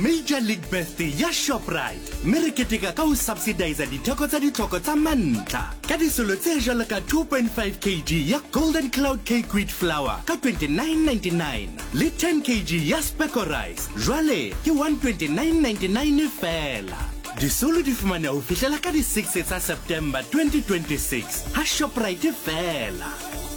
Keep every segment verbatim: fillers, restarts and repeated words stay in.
Major League Birthday ya Shoprite. Mme re keteka ka ho subsidize ditheko tsa ditlhoko tsa mantlha. Ka disolo tse jwalo ka two point five kilograms ya Golden Cloud Cake Wheat Flour ka twenty-nine ninety-nine. Le ten kilograms ya Speco Rice. Jwale ke one twenty-nine ninety-nine fela. Disolo di fumane ho fihlela ka di six tsa September twenty twenty-six. Ha Shoprite fela.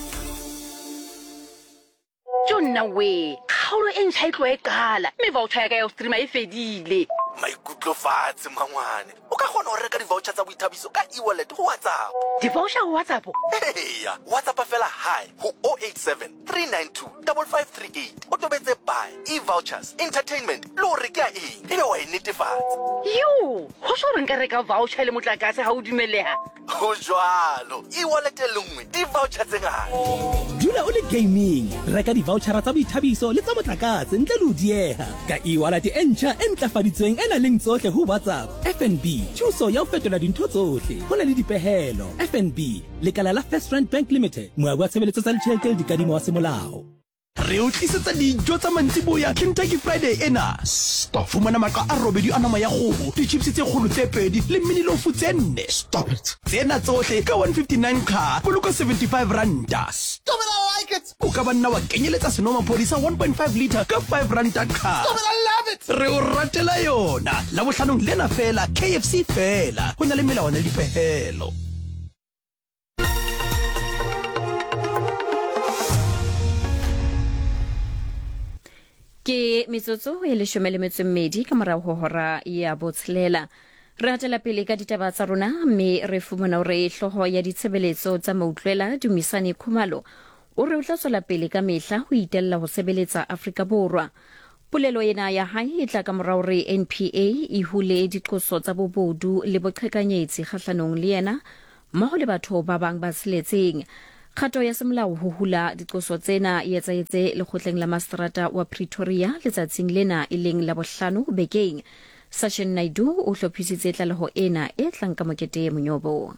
Jonna we, kgaolo e ntšha e tlo e kala, mme voucher ya ka ya ho streama e fedile. Maikutlo fatshe mangwane. O ka kgona ho reka di-voucher tsa boithabiso ka e-wallet ho WhatsApp. Di-voucher ho WhatsApp? Eya, WhatsApp fela hi ho zero eight seven three nine two five five three eight. O tobetse buy, e-vouchers, entertainment, le ho reka eng. Ebe wa e netefatsa. Yo, ho so re nka reka voucher le motlakase ha o dumeleha. Ho jwalo, e-wallet e lengwe, di-voucher tse ngata. Dula o le gaming, reka di-voucher tsa boithabiso le tsa motlakase ntle le ho dieha. Ka e-wallet e ntjha e ntlafaditsweng ena leng tsohle ho WhatsApp. F N B, thuso ya ho fetola dintho tsohle. Ho na le dipehelo. F N B, lekala la First Rand Bank Limited. Moabi wa tshebeletso tsa ditjhelete le dikadimo wa semolao. Re o tlisetsa dijo tsa mantsiboya Kentucky Friday ena. Stop. Fumana maqa a robedi a nama ya kgoho, di-chips tse kgolo tse pedi le mini-loaf tse nne. Stop it. Tsena tsohle ka one fifty-nine ka, boloka seventy-five randa. Stop it, I like it. O ka banna wa kenyeletsa senomaphodi sa one point five litre ka five randa ka. Stop it, I love it. Re o ratela yona. La bohlanong lena fela, K F C fela. Ho na le melawana le dipehelo. Ke metsotso e leshome le metso e mmedi ka morao ho hora ya botshelela. Re atela pele ka ditaba tsa rona mme re fumana hore hloho ya ditshebeletso tsa mautlwela Dumisani Khumalo o re o tla tswela pele ka mehla ho itella ho sebeletsa Afrika Borwa. Polelo ena ya hae e tla ka morao hore N P A e hule diqoso tsa bobodu le boqhekanyetsi kgahlanong le yena mmoho le batho ba bang ba seletseng. Kgato ya semolao ho hula diqoso tsena e etsaetse lekgotleng la Mastrata wa Pretoria letsatsing lena e leng la bohlano bekeng. Sachin Naidu o hlophisitse tlaleho ena e tlang ka mokete monyobo.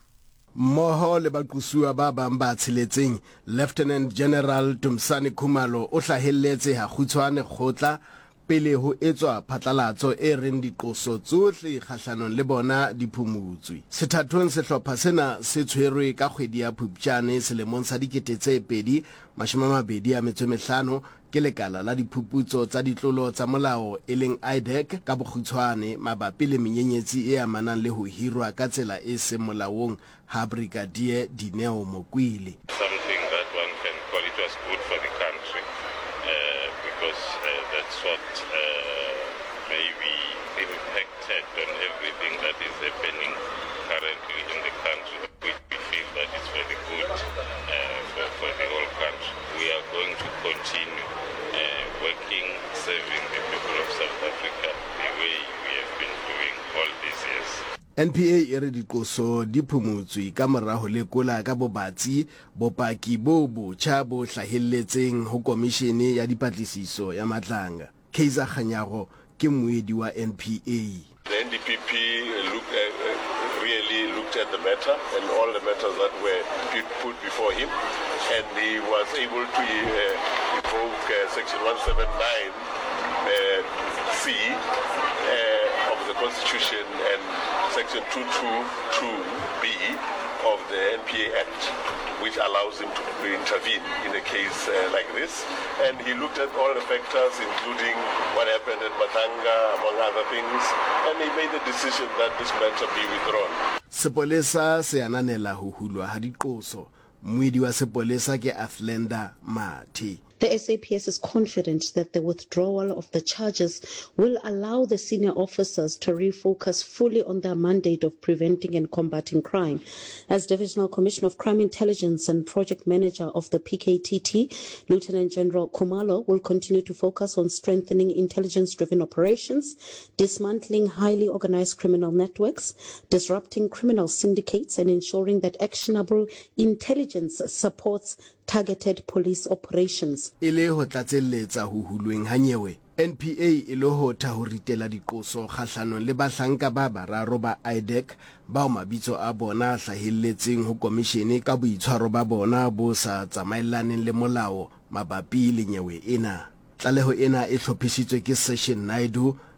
Mmoho le baqosuwa ba bang ba tshiletseng, Lieutenant General Dumisani Khumalo o hlahelletse ha kgutshwane kgotla pele ho etswa phatlalatso e reng diqoso tsohle kgahlanong le bona diphumutswe. Sethathong sehlopha sena se tshwerwe ka kgwedi ya Phuptjane selemong sa dikete tse pedi mashome a mabedi a metso e mehlano ke lekala la diphuputso tsa ditlolo tsa molao e leng I D E C ka bokgutshwane mabapi le menyenyetsi e amanang le ho hirwa ka tsela e seng molaong ha Brigadier Dineo Mokwile. Something that one can call it was good for the country uh, because uh, that's what uh, maybe impacted on everything that is happening currently in the country. We, we feel that it's very good uh, for, for the whole country. We are going to continue uh, working, serving the people of South Africa the way we have been doing all these years. N P A e re diqoso di phumutswe ka moraho le kola ka bobatsi bopaki bo botjha bo hlahelletseng ho komishene ya dipatlisiso ya Matlanga. Kaiser Khanyago ke moedi wa N P A. The N D P P look, uh, really looked at the matter and all the matters that were put before him, and he was able to uh, invoke uh, section one seventy-nine uh, C uh, of the Constitution and section two twenty-two B of the N P A Act, which allows him to intervene in a case uh, like this. And he looked at all the factors, including what happened at Matanga, among other things, and he made the decision that this matter be withdrawn. Sepolesa se ananela ho hulwa ha diqoso. Moedi wa sepolesa ke Athlenda Mathi. The S A P S is confident that the withdrawal of the charges will allow the senior officers to refocus fully on their mandate of preventing and combating crime. As Divisional Commissioner of Crime Intelligence and Project Manager of the P K T T, Lieutenant General Khumalo will continue to focus on strengthening intelligence-driven operations, dismantling highly organized criminal networks, disrupting criminal syndicates, and ensuring that actionable intelligence supports targeted police operations. Ile ho tlatselletsa ho hulweng hanyewe. N P A ile ho tha ho ritela diqoso kgahlanong le bahlanka ba bararo ba I D E C bao mabitso a bona hlahelletseng ho komishene ka boitshwaro ba bona bo sa tsamaelaneng le molao mabapi le nyewe ena. Tlaleho ena e hlophisitswe ke Session Naidu,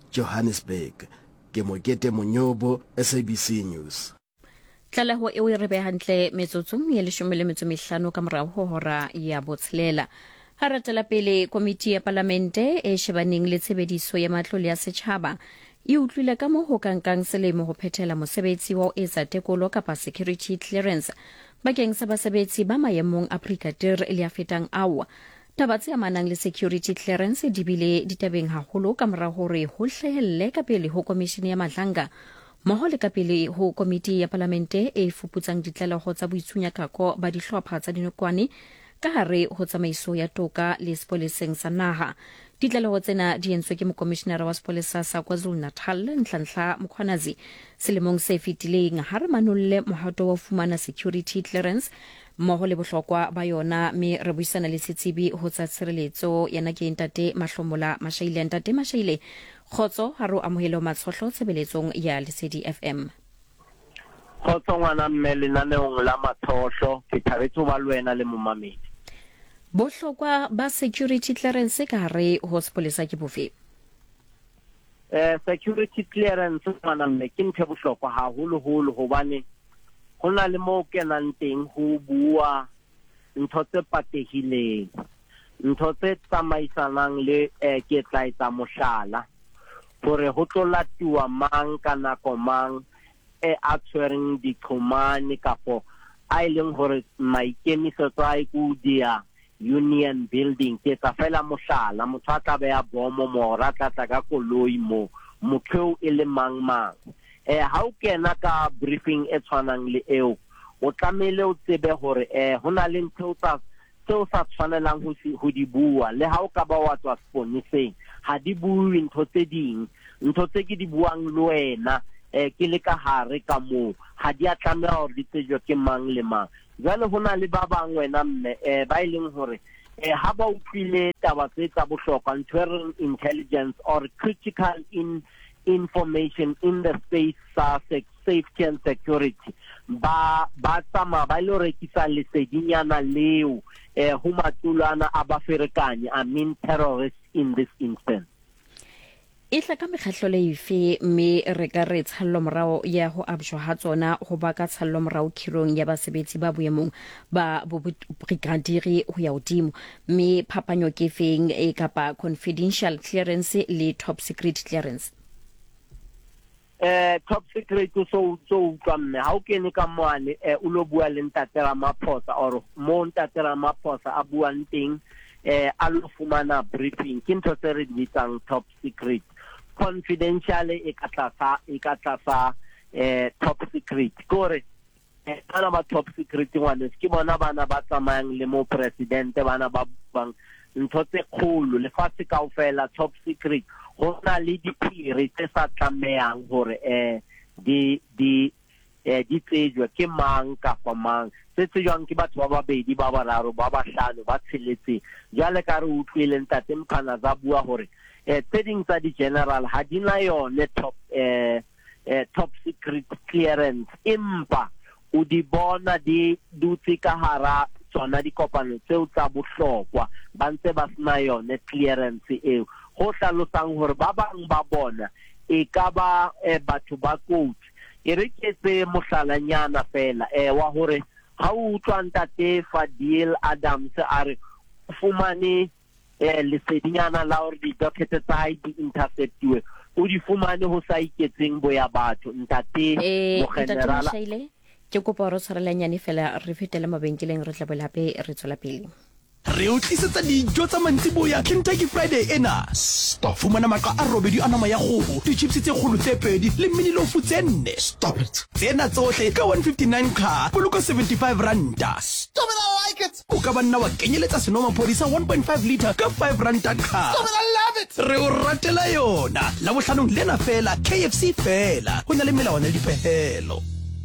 Johannesburg. Ke Mokete Monyobo, S A B C News. Tlaleho e o e re behantle metsotsong ya leshome le metso mehlano ka morao ho hora ya botshelela. Ha ratela pele komiti ya parlamente e shebaneng le tshebediso ya matlole ya setjhaba e utlwile ka mo ho kankang selemo ho phethela mosebetsi wa o etsa tekolo kapa security clearance bakeng sa basebetsi ba maemong a brigadier le a fetang ao. Taba tse amanang le security clearance di bile ditabeng haholo ka morao hore ho hlahelle ka pele ho komishini ya Madlanga mmoho le ka pele ho komiti ya parlamente e fuputsang ditlaleho tsa boitshunyakako ba dihlopha tsa dinokwane ka hare ho tsamaiso ya toka le sepoleseng sa naha. Ditlaleho tsena di entswe ke mokomishenara wa sepolesa sa KwaZulu-Natal Nhlanhla Mkhwanazi selemong se fetileng ha re manolle mohato wa fumana security clearance mmoho le bohlokwa ba yona me re buisana le setsebi ho tsa tshireletso yana ke ntate Mahlomola Mashaile. Ntate Mashaile, khotso ha ro amohelo matshohlo tshebeletsong ya Lesedi F M. Khotso ngwana mme lenaneong la matshohlo ke thabetse ba lwena le momamedi. Bohlokwa ba security clearance ka hare ho sepolesa ke bofe? Eh security clearance ngwana mme ke ntho bohlokwa haholo holo hobane hona le mo kenang teng ho bua ntho tse patehileng, ntho tse tsamaisanang le eh ke tla etsa mohlala hore ho tlolatiwa mang kana komang e a tshwereng diqhomane kapo a ileng hore maikemisetso a ikudia union building ke tsa fela mohlala motho a tla be ya bomo mo ra tla tla ka koloi mo mokheu e le mang mang. Eh ha o kena ka briefing e tshwanang le eo o tlamele o tsebe hore eh hona le ntho tsa tseo sa tshwanelang ho ho di bua le ha o ka ba wa tswa sponiseng ha di bue ntho tse ding ntho tse ke di buang le wena eh ke le ka hare ka mo ha di a tlameha hore di tsejwe ke mang le mang. Jwale hona le ba bang wena mme eh ba ileng hore eh ha ba utlwile taba tse tsa bohlokwa ntho intelligence or critical in information in the space uh, safety and security ba ba tsama ba lo rekisa lesedinyana leo eh ho matulana a ba ferekanye I mean terrorists in this instance. Itla ka mekgatlo le ife me re ka re tshallo morao ya ho abjwa ha tsona ho ba ka tshallo morao khirong ya basebetsi ba boemong ba bo brigadier ho ya hodimo me phapanyo ke feng e kapa confidential clearance le top secret clearance? Eh top secret so so tlamme ha o kene ka moane eh o lo bua le ntatela maphosa or mo ntatela maphosa a buang teng eh a lo fumana briefing ke ntho tse re ditsang top secret. Confidential e ka tlasa e ka tlasa eh top secret kore eh ana ba top secret ngwane ke bona bana ba tsamayang le mo president bana ba bang ntho tse kholo le fa se kaofela top secret hona le diphiri tse sa tlamehang hore eh di di eh di tsejwe ke mang ka mang se tsejwang ke batho ba babedi ba bararo ba bahlano ba tsheletse jale ka re utlwile ntate Mkhana za bua hore eh tseding tsa di general ha di na yone top eh eh top secret clearance empa o di bona di dutse ka hara tsona di kopano tseo tsa bohlokwa ba ntse ba sna yone clearance eo ho hlalosang hore ba bang ba bona e ka ba eh, batho ba coach e re ke tse mohlalanyana fela eh wa hore ha o utlwa ntate Fadil Adams a re fumane eh lesedinyana la hore di docket tsa di interceptiwe o di fumane ho sa iketseng boya batho ntate mo general ke kopa re tshwarelanyane fela re fetele mabenkeleng re tla belape re tswela pele. Re o tlisetsa dijo tsa mantsiboya Kentucky Friday ena. Stop. Fumana maqa a robedi a nama ya kgoho, di-chips tse kgolo tse pedi le minilofu tse nne. Stop it. Tsena tsohle ka one fifty-nine ka, boloka seventy-five randa. Stop it, I like it. O ka banna wa kenyeletsa senomaphodi one point five litre ka five randa ka. Stop it, I love it. Re o ratela yona. La bohlanong lena fela, K F C fela. Ho na le melawana le dipehelo.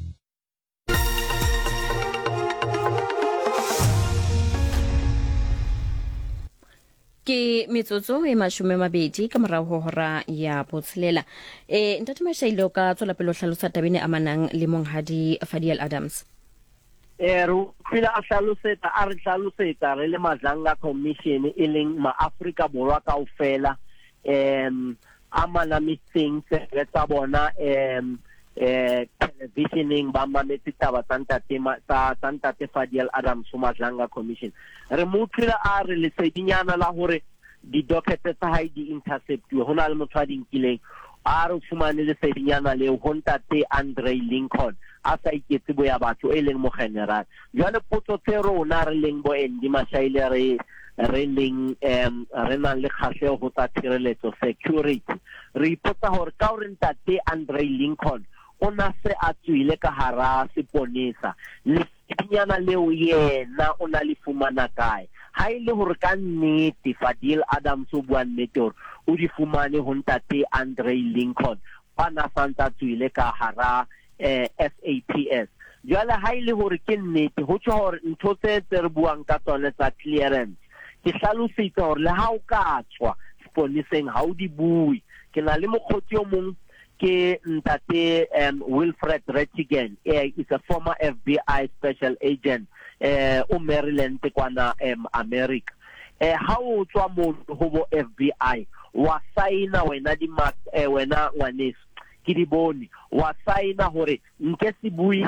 Ke metsotso e mashume mabedi ka morao ho hora ya botshelela. Eh ntate Mashaile ka tsola pelo hlalosa tabene amanang le monghadi Fadil Adams. Eh ro phila a hlalosetsa a re hlalosetsa re le Madlanga commission e leng ma Africa borwa kaofela em a manamiseng se tsa bona em eh televisioning ba mametse taba tsa tema tsa Ntate Fadiel Adams Madlanga Commission re motlila a re le sedinyana la hore di docket tsa hae di intercept hona le motho a dinkileng a re fumane le sedinyana le ho Ntate Andre Lincoln a sa iketse boya batho e leng mo general jwale potso tse rona re leng bo endi mashaile re re leng em re na le khahleo ho tsa tshireletso security re ipotsa hore ka hore Ntate Andre Lincoln ona se a tswile ka hara seponesa le dinyana leo yena ona le fumana kae ha ile hore ka nnete Fadiel Adams o bua nnete hore o di fumane ho Ntate Andre Lincoln bana santa tswile ka hara eh, S A P S jwale ha ile hore ke nnete ho tsho hore ntho tse tse re buang ka tsone tsa clearance ke hlalositse hore le ha o ka tswa seponeseng ha o di bui ke na le mokgotsi o mong ke Ntate um, Wilfred Rettigan uh, is a former F B I special agent uh, o Maryland kwana um, America eh ha o tswa mo ho bo F B I wa saina wena di mark eh, wena ngwaneso ke di bone wa saina hore nke se bui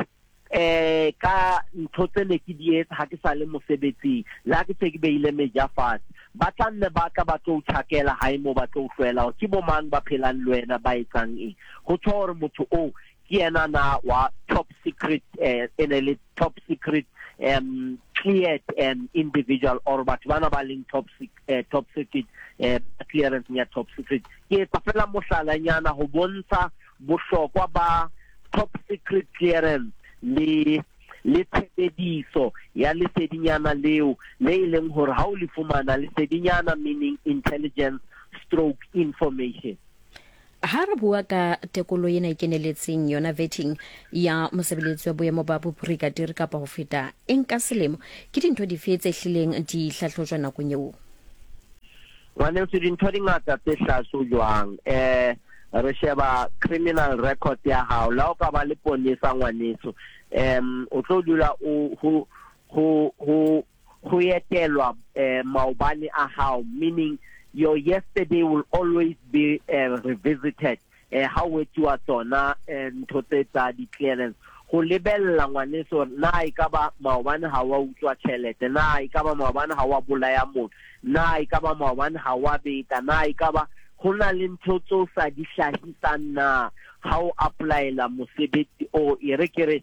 eh ka ntho tsene ke di etsa ha ke sa le mosebetsi la ke tse ke beile meja fast ba tlanne ba ka ba tlo tshakela hae mo ba tlo hlwela ke bo mang ba phelang lwena ba etsang eng go tsore motho o ke ena na wa top secret eh ene top secret um cleared um, individual or batho bana ba leng top uh, top secret uh, clearance ya top secret ke tafela mohlala nyana ho bontsha bohlokwa ba top secret clearance le le tshebediso ya lesedinyana leo le ileng hore ha o le fumana lesedinyana meaning intelligence stroke information. Ha re bua ka tekolo ena e keneletseng yona vetting ya mosebeletsi wa boemo ba bobrigadier kapa ho feta enka selemo ke dintho di fetse hlileng di hlahlojwa nakong eo wana se dintho di ngata tse hlahlojwang eh re sheba criminal record ya hao la o ka ba le ponesa ngwaneso em o tlo dula o ho ho ho ho yetelwa eh maobane a hao meaning your yesterday will always be uh, revisited uh, how it was tsona ntho tse tsa di clearance go lebella ngwaneso na e ka ba maobane ha wa utswa tšhelete na e ka ba maobane ha wa bolaya motho na e ka ba maobane ha wa beta na e ka ba hona le ntho tso sa di hlahisang na how apply la mosebetsi o e re kere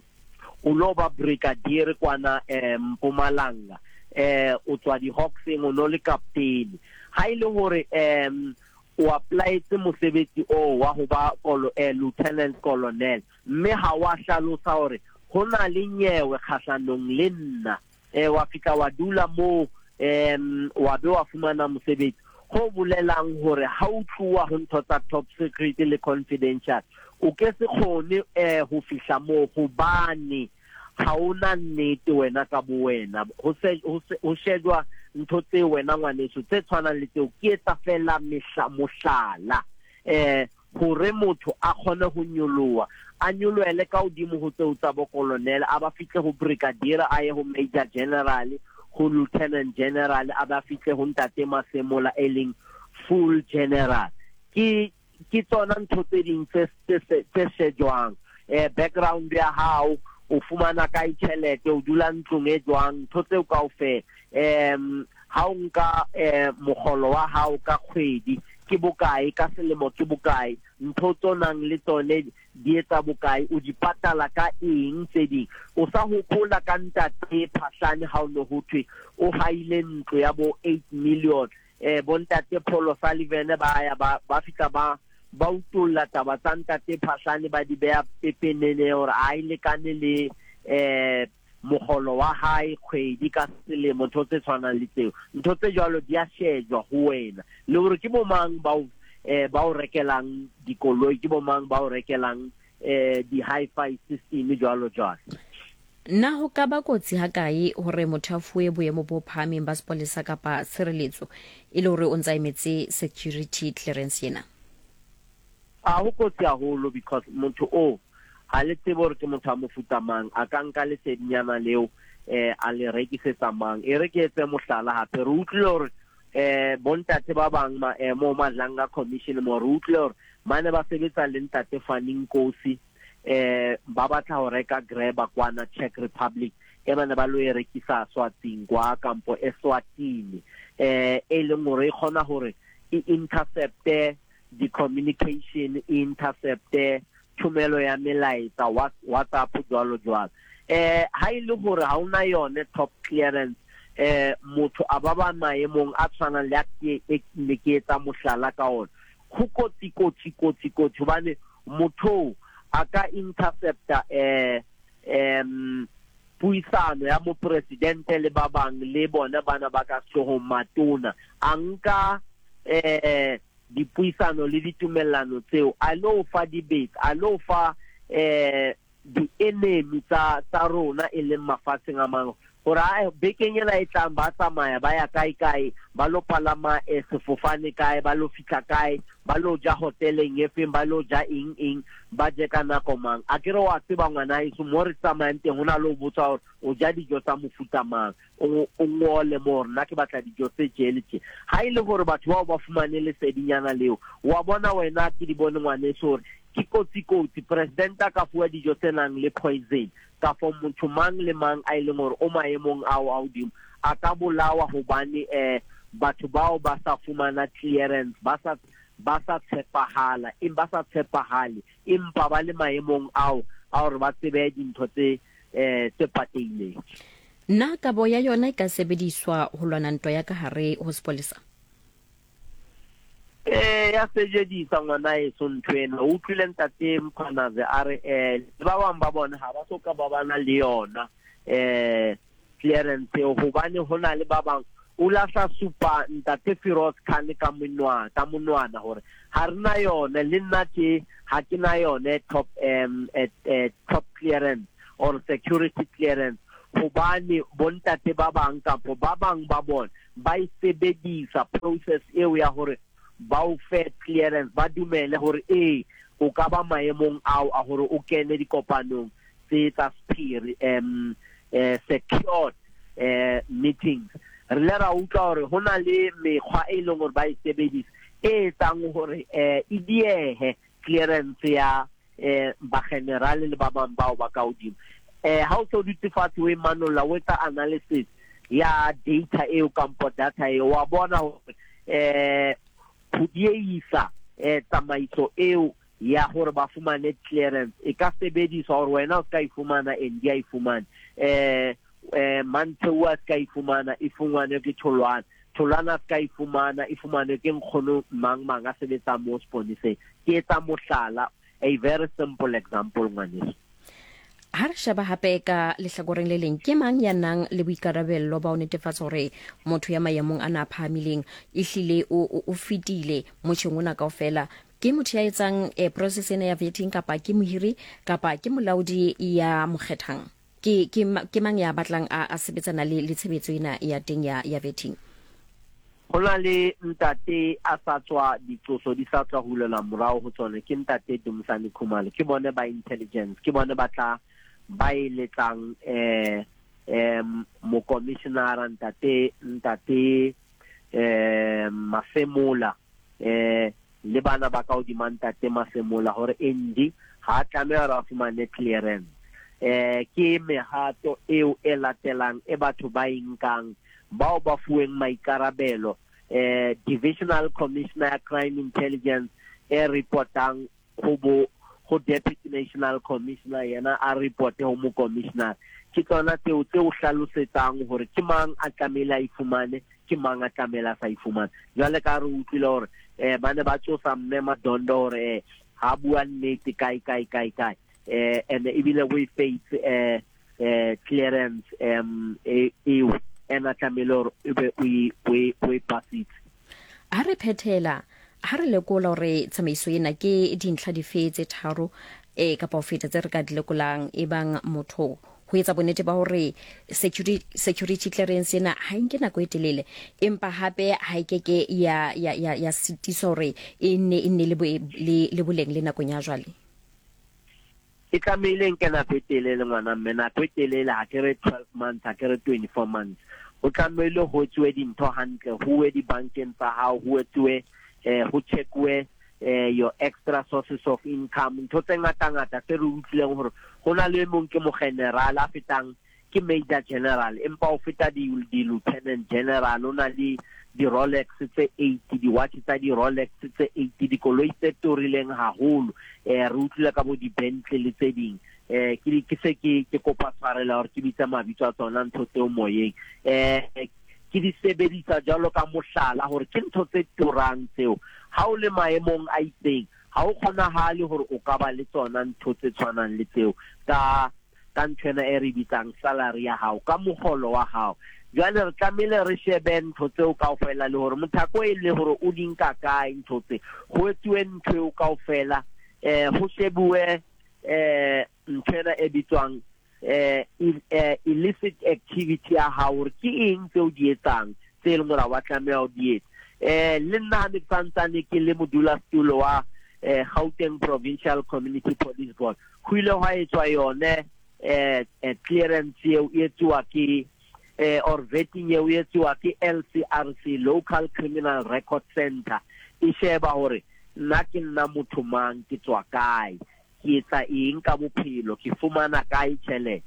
o loba brigadier kwana Mpumalanga eh o tswa di Hawks o no le captain ha ile hore em o apply tse mosebetsi o wa ho ba kolo eh lieutenant colonel mme ha wa hlalosa hore hona le nyewe kgahlanong le nna eh wa fika wa dula mo em wa be wa fumana mosebetsi ho bolelang hore ha o tluwa ho ntho tsa top secret le confidential o ke se khone eh ho fihla mo go bane ha ona nnete wena ka bo wena ho se ho shedwa ntho tse wena ngwaneso tse tshwanang le tseo ke etsa fela mehla mohlala eh hore motho a khone ho nyoloa a nyoloele ka odimo ho tseo tsa bo colonel a ba fihle ho brigadier a ye ho major general ho lieutenant general a ba fihle ho Ntate Masemola eling full general ki ki tsona ntho tse ding tse tse shedwang eh background ya hao o fumana ka itšhelete o dula ntlong e jwang thotse o kaofela em ha o nka eh mogolo wa hao ka kgwedi ke bokae ka selemo ke bokae ntho tsonang le tsone di etsa bokae o di patala ka eng tse ding o sa hopola ka Ntate Phahlane ha o no ho thwe o haile ntlo ya bo eight million eh bontate Pholo Sullivan ba ya ba ba fika ba ba utolla taba tsa Ntate Phahlane ba di beya pepenene hore a ile kane le eh mogolo wa hae kgwedi ka selemo ntho tse tshwanang le tseo ntho tse jwalo di a shejwa ho wena le hore ke bo mang ba eh ba o rekelang dikoloi ke bo mang ba o rekelang eh di hi-fi system jwalo jwalo na ho ka ba kotsi ha kae hore motho a fuwe boemo bo phameng ba sepolesa kapa tshireletso e le hore o ntsa emetse security clearance yena a ho kotsi haholo because motho o ha le tsebo hore ke motho a mofuta mang a ka nka le sedinyana leo eh a le rekisetsa mang e re ke etse mohlala hape re utlwile hore eh bontate ba bang ma eh, mo Madlanga commission mo rutlor mane ba sebetsa le ntate Fanning Nkosi eh ba batla ho reka greba kwana Czech Republic e bana ba lo e rekisa Swating kwa kampo eSwatini eh e le ngore khona hore e intercepte the communication intercepte tumelo ya melaetsa WhatsApp jwalo jwalo eh ha ile hore ha una yone top clearance eh motho ababa maemong a tshwana le a ne ke etsa mohlala ka ona go kotsi kotsi kotsi kotsi bane motho aka intercepta eh em puisano ya mo presidente le ba bang le bona bana ba ka hloho matona anka eh dipuisano le ditumellano tseo a lo fa debate a lo fa eh di enemy tsa tsa rona e leng mafatsheng a mang ora bekeng ela e tlang ba tsamaya ba ya kae kae ba lo palama e sefofane kae ba lo fitla kae ba lo ja hoteleng e feng ba lo ja ing ing ba je kana komang a kere wa tseba ngwana iso mo re tsamayang teng hona lo botsa o ja dijo tsa mofuta mang o ngole mo rena ke batla dijo tse jeletse ha ile gore batho ba ba fumane le sedinyana leo wa bona wena ke di bone ngwane so ke kotsi kotsi president ka fuwa dijo tsenang le poison ka fo motho mang le mang a ile gore o maemong ao audio a ka bolawa hobane eh batho bao ba sa fumana clearance ba sa ba sa tshepahala in ba sa tshepahale impa ba le maemong ao a hore ba tsebe dintho tse eh tse pateileng na ka boya yona ka sebediswa ho lwana ntwa ya ka hare hospitalisa eh ya sejedisa ngwana e sontwena o tlile ntate Mkhwanazi are eh ba bang ba bona ha ba soka ba bana le yona eh clearance ho bane hona le ba bang o la sa supa ntate Firoz Khan ka monwana ka monwana hore ha rena yona le nna ke ha ke na yona top um top clearance or security clearance ho bane bontate ba bang kapo ba bang ba bona ba isebedisa process eo ya hore ba o fe clearance ba dumele hore eh o ka ba maemong ao a hore o kene di kopanong tse tsa spirit um eh secured eh meetings re le ra utlwa hore hona le mekgwa e leng hore ba isebedisa e tsang hore eh e diehe clearance ya eh ba general le ba bang bao ba ka hodimo eh ha o so ditefatse we manola wetsa analysis ya data e o kampo data e wa bona hore eh pudiisa eh tsamaiso eo ya hore ba fumane clearance e ka sebediswa hore wena o ka ifumana endia ifumana eh eh Manthewa ska ifumana ifungwane ke Tholwana Tholwana ska ifumana ifumane ke Nkgono mang mang a sebetsa mo sponise ke etsa mohlala a very simple example ngwane ha re sheba hape ka lehlakoreng le leng ke mang ya nang le boikarabello ba o netefatsa hore motho ya maemong ana phamileng ihlile o o fitile mo tshengona kaofela ke motho ya etsang e process ena ya vetting kapa ke mohiri kapa ke molaodi ya mokgethang ke ke ke mang ya batlang a sebetsana le le tshebetso ena ya teng ya ya vetting hona le ntate a sa tswa ditsoso di sa tswa hulela morao ho tsone ke ntate Dumsani Khumalo ke bone ba intelligence ke bone ba tla ba iletlang eh em mo commissioner ntate ntate eh Mafemula eh le bana ba ka o di mantate Mafemula hore endi ha tlameha ra fumane clearance eh ke mehato eo e latelang e batho ba inkang bao ba fuweng maikarabelo eh divisional commissioner crime intelligence e reportang go bo go deputy national commissioner yana a report ho mo commissioner ke tsona tseo tse o hlalosetsang hore ke mang a tlamela ifumane ke mang a tlamela sa ifumane jwale ka re utlwile hore eh bane ba tsosa mme Madondo hore ha bua nnete kai kai kai kai eh and ibile we face eh eh clearance um e ena tlamelo ebe we we we pass it ha re phethela ha re lekola hore tsamaiso ena ke dintlha di fetse tharo e kapa o feta tse re ka dilekolang e bang motho ho etsa bonete ba hore security security clearance ena ha nke nako e telele empa hape ha ikeke ya ya ya ya sitiso hore e ne e ne le le boleng le nako nya jwale e tlamehile nke na petele le ngwana mme na petele ha ke re twelve months ha ke re twenty-four months o tlamehile ho tswe dintho hantle ho we di bankeng tsa hao ho tswe eh ho checkwe eh your extra sources of income ntho tse ngata ngata tse re utlwileng hore hona le mong ke mo general a fetang ke major general empa o feta di di lieutenant general ona di di Rolex tse eighty di watch tsa di Rolex tse eighty di koloi tse torileng haholo eh re utlwile ka bo di Bentley le tse ding eh ke ke se ke ke kopa tshwarela hore ke bitsa mabitso a tsona ntho tseo moyeng eh ke di sebedisa jalo ka mohlala hore ke ntho tse turang tseo ha o le maemong a itseng ha o kgonahale hore o ka ba le tsona ntho tse tshwanang le tseo ka ka ntshena e re bitsang salary ya hao ka mogolo wa hao jwale re tlamehile re shebe ntho tseo kaofela le hore mothako e le hore o dinka kae ntho tse ho etsuwe ntho kaofela eh ho shebuwe eh ntshena e bitswang eh illicit activity ya hao ke eng tseo di etsang tse leng hore wa tlameha o di etsa eh le nna ne tsantsane ke le modula stulo wa eh Gauteng Provincial Community Police Board ho ile ha etswa yone eh clearance eo e etswa ke eh or vetting eo e etswa ke L C R C Local Criminal Record Center e sheba hore nna ke nna motho mang ke tswa kae ke etsa eng ka bophelo ke fumana kae tshele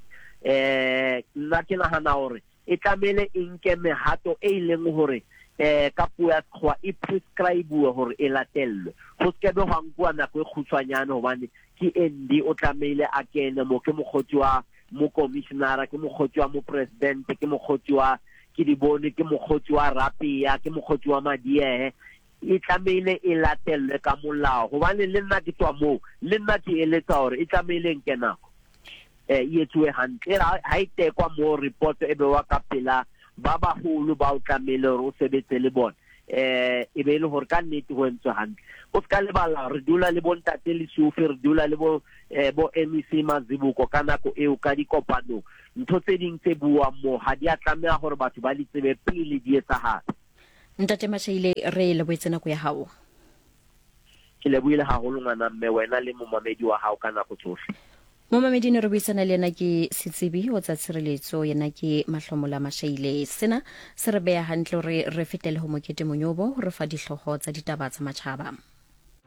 eh nna ke nahana hore e tlamele inke mehato e ileng hore eh ka puo ya khwa e prescribe hore e latellwe go skebe ho nkwa nako e khutshwanyane hobane ke endi o tlamele a kene mo ke mogotsi wa mo commissioner ke mogotsi wa mo president ke mogotsi wa ke di bone ke mogotsi wa rapia ke mogotsi wa madiehe e tlamele e latellwe ka molao hobane le nna ke tswa mo le nna ke eletsa hore e tlamele nke nako eh e etswe hantle ha itekwa mo report e be wa ka pela ba ba holo ba o tlamele hore o sebetse le bona eh e be le hore ka nnete ho entswe hantle o ska le bala re dula le bontate le sufi re dula le bo eh bo M E C Mazibuko ka nako eo ka dikopano ntho tse ding tse bua mo ha di a tlameha hore batho ba litsebe pele di etsahala ntate Mashaile re le boetsena go ya hao ke le buile haholo ngwana mme wena le momamedi wa hao ka nako tsohle mo mamedine re buisana le yena ke setsebi o tsa tshireletso yena ke Mahlomola Mashaile sena se re beya hantle re re fetele ho mokete monyobo re fa dihlogo tsa ditaba tsa matjhaba.